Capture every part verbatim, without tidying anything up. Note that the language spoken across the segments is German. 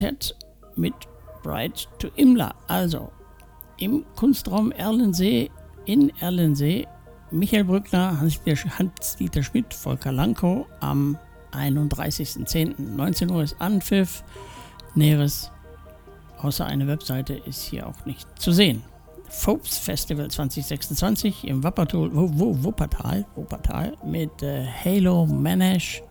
Konzert mit Bright to Imla. Also im Kunstraum Erlensee, in Erlensee, Michael Brückner, Hans-Dieter Schmidt, Volker Lankow am einunddreißigsten zehnten neunzehn Uhr ist Anpfiff. Näheres außer eine Webseite ist hier auch nicht zu sehen. Fopes Festival zwanzig sechsundzwanzig im Wuppertal, Wo, Wo, Wuppertal, Wuppertal mit äh, Halo Manesh,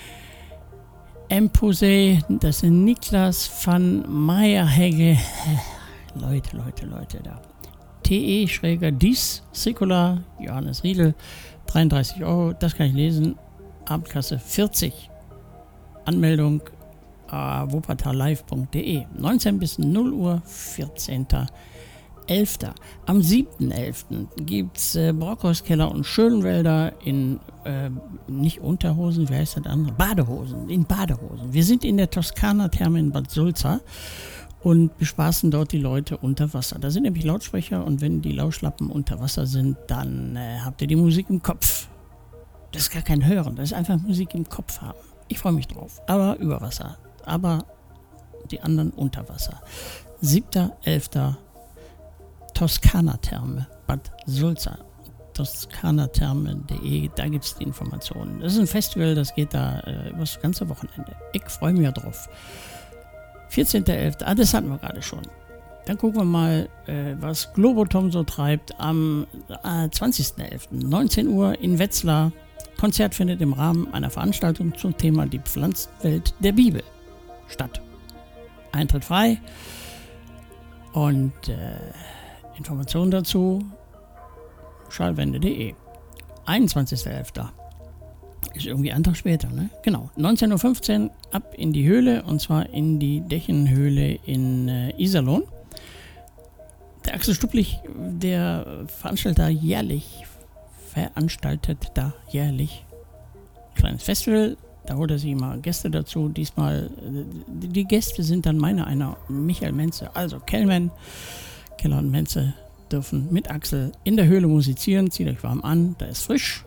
Empuse, das sind Niklas van Meyerhegge, Leute, Leute, Leute da. T E Schräger Dies, Sikula, Johannes Riedel, dreiunddreißig Euro, das kann ich lesen, Abendkasse vierzig. Anmeldung äh, wuppertallive punkt de, neunzehn bis null Uhr, vierzehnten elften Am siebten elften gibt es äh, Brockhauskeller und Schönwälder in, äh, nicht Unterhosen, wie heißt das andere? Badehosen, in Badehosen. Wir sind in der Toskana-Therme in Bad Sulza und bespaßen dort die Leute unter Wasser. Da sind nämlich Lautsprecher und wenn die Lauschlappen unter Wasser sind, dann äh, habt ihr die Musik im Kopf. Das ist gar kein Hören, das ist einfach Musik im Kopf haben. Ich freue mich drauf, aber über Wasser, aber die anderen unter Wasser. siebten elften Toskana-Therme, Bad Sulza, toskanatherme punkt de, da gibt es die Informationen. Das ist ein Festival, das geht da äh, über das ganze Wochenende. Ich freue mich drauf. vierzehnten elften Ah, das hatten wir gerade schon. Dann gucken wir mal, äh, was Globotom so treibt. Am äh, zwanzigsten elften neunzehn Uhr in Wetzlar. Konzert findet im Rahmen einer Veranstaltung zum Thema die Pflanzenwelt der Bibel statt. Eintritt frei. Und äh, Informationen dazu schallwende punkt de. einundzwanzigsten elften Ist irgendwie einen Tag später, ne? Genau. neunzehn Uhr fünfzehn ab in die Höhle, und zwar in die Dächenhöhle in äh, Iserlohn. Der Axel Stupplich, der Veranstalter, jährlich veranstaltet da jährlich ein kleines Festival. Da holt er sich immer Gäste dazu. Diesmal, äh, die Gäste sind dann meiner einer Michael Menze. Also Kellman, Keller und Menze dürfen mit Axel in der Höhle musizieren. Zieht euch warm an, da ist frisch.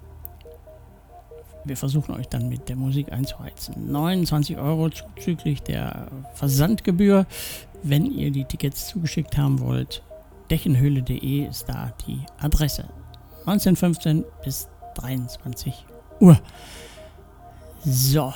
Wir versuchen euch dann mit der Musik einzuheizen. neunundzwanzig Euro zuzüglich der Versandgebühr. Wenn ihr die Tickets zugeschickt haben wollt, dächenhöhle punkt de ist da die Adresse. neunzehn Uhr fünfzehn bis dreiundzwanzig Uhr. So.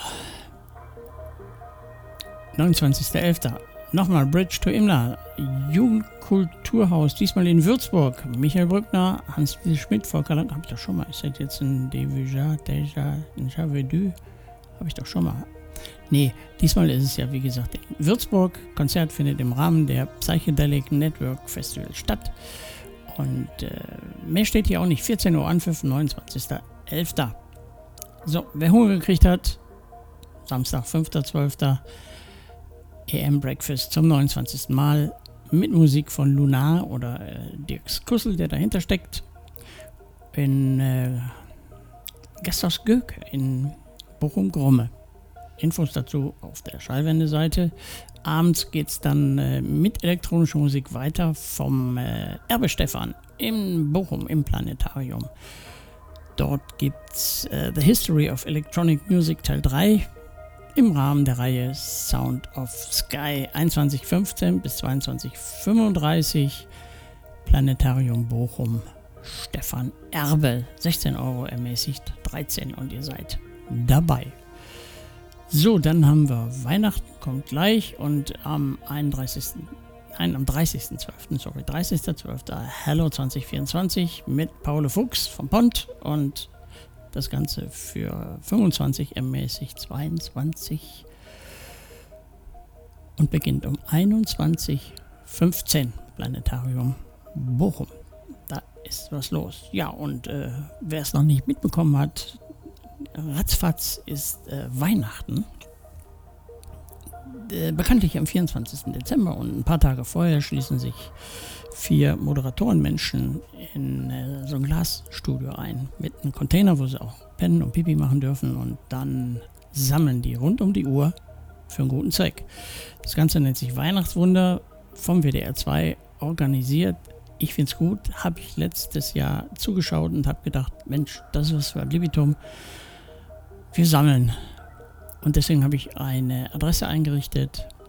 neunundzwanzigsten elften Nochmal Bridge to Imla. Jugendkulturhaus, diesmal in Würzburg. Michael Brückner, Hans-Dieter Schmidt, Volker Lang, hab ich doch schon mal. Ist das jetzt ein Déjà, Déjà, Déjà Vu? Hab ich doch schon mal. Nee, diesmal ist es ja wie gesagt in Würzburg. Konzert findet im Rahmen der Psychedelic Network Festival statt. Und äh, mehr steht hier auch nicht. vierzehn Uhr Anpfiff, neunundzwanzigsten elften So, wer Hunger gekriegt hat, Samstag, fünften zwölften E M Breakfast zum neunundzwanzigsten Mal mit Musik von Lunar oder äh, Dirk Kussel, der dahinter steckt, in äh, Gasthaus Göke in Bochum-Gromme. Infos dazu auf der Schallwende-Seite. Abends geht es dann äh, mit elektronischer Musik weiter vom äh, Erbe Stefan in Bochum im Planetarium. Dort gibt es äh, The History of Electronic Music Teil drei im Rahmen der Reihe Sound of Sky. einundzwanzig Uhr fünfzehn bis zweiundzwanzig Uhr fünfunddreißig Planetarium Bochum, Stefan Erbe. sechzehn Euro ermäßigt, dreizehn und ihr seid dabei. So, dann haben wir Weihnachten, kommt gleich, und am einunddreißigsten Nein, am dreißigsten zwölften sorry, dreißigsten zwölften Hello zwanzig vierundzwanzig mit Paul Fuchs vom Pont, und das Ganze für fünfundzwanzig ermäßigt zweiundzwanzig und beginnt um einundzwanzig Uhr fünfzehn Planetarium Bochum. Da ist was los. Ja, und äh, wer es noch nicht mitbekommen hat, ratzfatz ist äh, Weihnachten. Äh, bekanntlich am vierundzwanzigsten Dezember, und ein paar Tage vorher schließen sich vier Moderatorenmenschen in äh, so ein Glasstudio ein mit einem Container, wo sie auch pennen und Pipi machen dürfen, und dann sammeln die rund um die Uhr für einen guten Zweck. Das Ganze nennt sich Weihnachtswunder, vom W D R zwei organisiert. Ich finde es gut, habe ich letztes Jahr zugeschaut und habe gedacht, Mensch, das ist was für ein Libitum. Wir sammeln. Und deswegen habe ich eine Adresse eingerichtet,